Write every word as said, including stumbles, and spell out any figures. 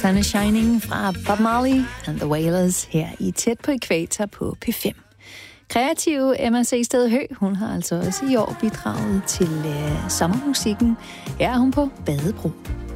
Sun is Shining fra Bob Marley and the Wailers her i Tæt på Ækvator på P fem. Kreative Emma Seested Høgh, hun har altså også i år bidraget til øh, sommermusikken. Her er hun på Badebro.